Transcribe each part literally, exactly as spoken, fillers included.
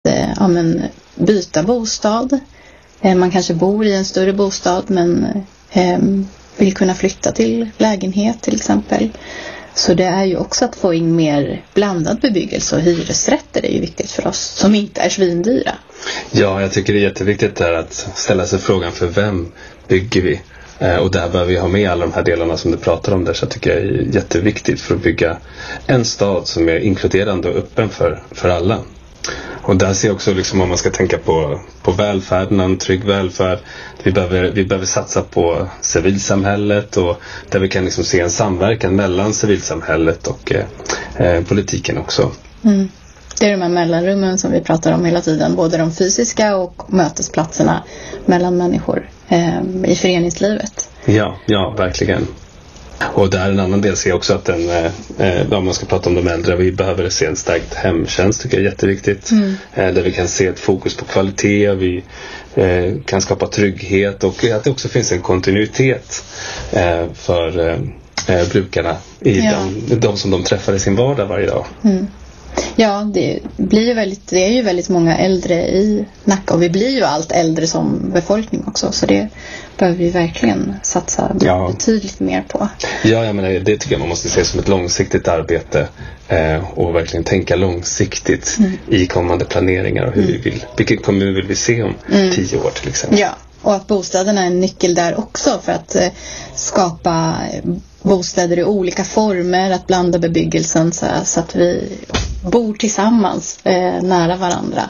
eh, ja, men, byta bostad. Eh, man kanske bor i en större bostad men eh, vill kunna flytta till lägenhet till exempel. Så det är ju också att få in mer blandad bebyggelse, och hyresrätter är ju viktigt för oss som inte är svindyra. Ja, jag tycker det är jätteviktigt där att ställa sig frågan för vem bygger vi? Eh, och där behöver vi ha med alla de här delarna som du pratar om där, så jag tycker jag är jätteviktigt för att bygga en stad som är inkluderande och öppen för, för alla. Och där ser jag också liksom, om man ska tänka på, på välfärden, en trygg välfärd. Vi behöver, vi behöver satsa på civilsamhället, och där vi kan liksom se en samverkan mellan civilsamhället och eh, politiken också. Mm. Det är de här mellanrummen som vi pratar om hela tiden, både de fysiska och mötesplatserna mellan människor eh, i föreningslivet. Ja, ja, verkligen. Och där en annan del ser jag också att den, eh, om man ska prata om de äldre, vi behöver se en starkt hemtjänst, tycker jag är jätteviktigt. Mm. Eh, där vi kan se ett fokus på kvalitet, vi eh, kan skapa trygghet, och att det också finns en kontinuitet eh, för eh, brukarna i ja. den, de som de träffar i sin vardag varje dag. Mm. Ja, det blir ju väldigt, det är ju väldigt många äldre i Nacka, och vi blir ju allt äldre som befolkning också, så det behöver vi verkligen satsa ja. betydligt mer på. Ja, jag menar, det tycker jag man måste se som ett långsiktigt arbete eh, och verkligen tänka långsiktigt mm. i kommande planeringar och hur mm. vi vill, vilken kommun vill vi se om mm. tio år till exempel. Ja, och att bostäderna är en nyckel där också för att eh, skapa bostäder i olika former, att blanda bebyggelsen så, så att vi bor tillsammans eh, nära varandra.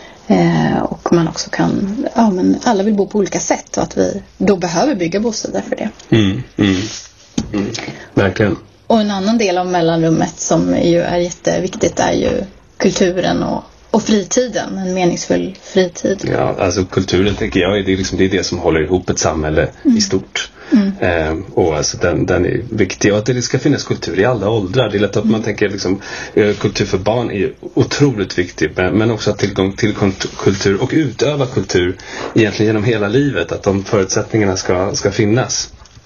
Eh, och man också kan, ja men alla vill bo på olika sätt, och att vi då behöver bygga bostäder för det. Mm, mm, mm. Verkligen. Och en annan del av mellanrummet som ju är jätteviktigt är ju kulturen och, och fritiden, en meningsfull fritid. Ja, alltså kulturen tänker jag, det är, liksom, det, är det som håller ihop ett samhälle mm. i stort. Mm. Eh, och alltså den, den är viktig, och att det ska finnas kultur i alla åldrar. Det är lätt att mm. man tänker liksom, eh, kultur för barn är otroligt viktigt, men, men också att tillgång till kultur och utöva kultur egentligen genom hela livet, att de förutsättningarna ska, ska finnas.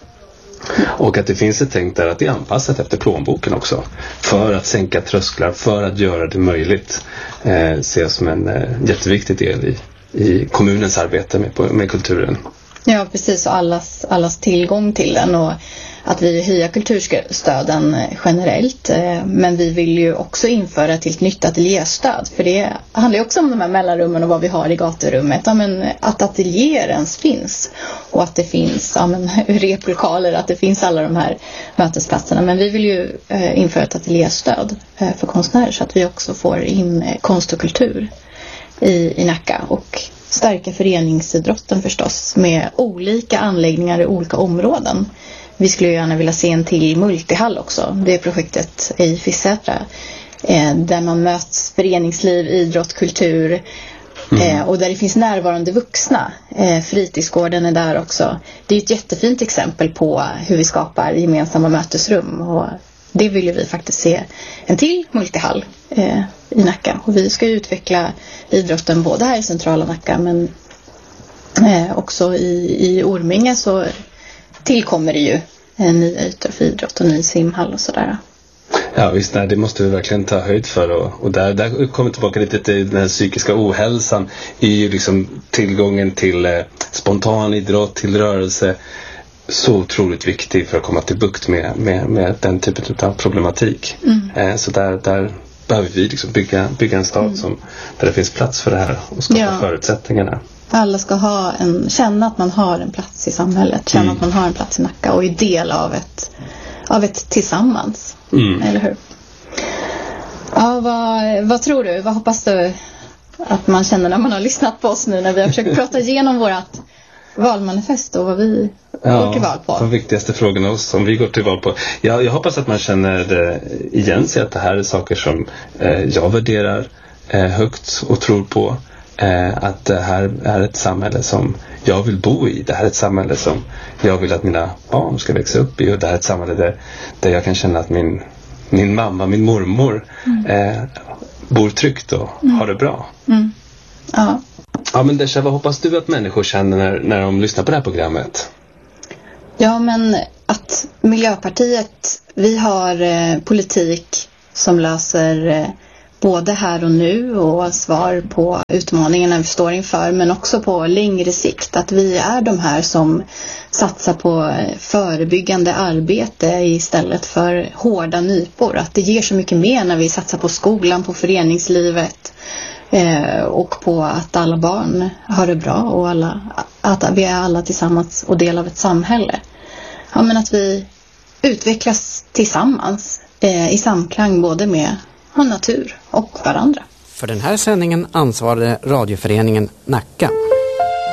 Och att det finns ett tänk där att det är anpassat efter plånboken också, för att sänka trösklar, för att göra det möjligt, eh, ses som en eh, jätteviktig del i, i kommunens arbete med, med kulturen. Ja, precis, och allas, allas tillgång till den, och att vi höjer kulturstöden generellt, men vi vill ju också införa ett helt nytt ateljéstöd, för det handlar ju också om de här mellanrummen och vad vi har i gaturummet. Ja, men att ateljéer ens finns, och att det finns ja, men, replokaler, att det finns alla de här mötesplatserna. Men vi vill ju eh, införa ett ateljéstöd eh, för konstnärer, så att vi också får in eh, konst och kultur i, i Nacka, och stärka föreningsidrotten förstås med olika anläggningar i olika områden. Vi skulle ju gärna vilja se en till multihall också. Det är projektet i Fissätra eh, där man möts föreningsliv, idrott, kultur mm. eh, och där det finns närvarande vuxna. Eh, fritidsgården är där också. Det är ett jättefint exempel på hur vi skapar gemensamma mötesrum, och det vill ju vi faktiskt se en till multihall eh, i Nacka. Och vi ska ju utveckla idrotten både här i centrala Nacka, men eh, också i, i Orminge så tillkommer det ju en ny ytor för idrott och ny simhall och sådär. Ja visst, nej, det måste vi verkligen ta höjd för, och, och där, där kommer tillbaka lite till den här psykiska ohälsan i ju liksom tillgången till eh, spontan idrott, till rörelse, så otroligt viktig för att komma till bukt med, med, med den typen av problematik. Mm. Eh, så där, där behöver vi liksom bygga, bygga en stad mm. som, där det finns plats för det här och skapa ja. förutsättningarna. Alla ska ha en, känna att man har en plats i samhället, känna mm. att man har en plats i Nacka och är del av ett, av ett tillsammans. Mm. Eller hur? Ja, vad, vad tror du? Vad hoppas du att man känner när man har lyssnat på oss nu, när vi har försökt prata igenom vårat valmanifest och vad vi ja, går till val på? De viktigaste frågorna som vi går till val på. Jag, jag hoppas att man känner igen sig, att det här är saker som eh, jag värderar eh, högt och tror på. Eh, att det här är ett samhälle som jag vill bo i. Det här är ett samhälle som jag vill att mina barn ska växa upp i. Och det här är ett samhälle där, där jag kan känna att min, min mamma, min mormor mm. eh, bor tryggt och mm. har det bra. Mm. Ja. Ja, men Desha, vad hoppas du att människor känner när, när de lyssnar på det här programmet? Ja, men att Miljöpartiet, vi har eh, politik som löser eh, både här och nu och svar på utmaningarna vi står inför, men också på längre sikt. Att vi är de här som satsar på förebyggande arbete istället för hårda nypor. Att det ger så mycket mer när vi satsar på skolan, på föreningslivet eh, och på att alla barn har det bra och alla, att vi är alla tillsammans och del av ett samhälle. Ja, men att vi utvecklas tillsammans eh, i samklang både med natur och varandra. För den här sändningen ansvarade radioföreningen Nacka.